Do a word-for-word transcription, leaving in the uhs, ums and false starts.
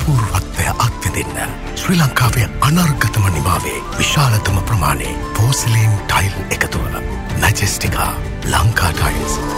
අපූර්වත්වය අත්විඳින්න. ශ්‍රී ලංකාවේ අනර්ගතම නිමාවේ විශාලතම ප්‍රමාණයේ පෝසිලීන් tile එකතුව. මැජෙස්ටිකා Lanka tiles.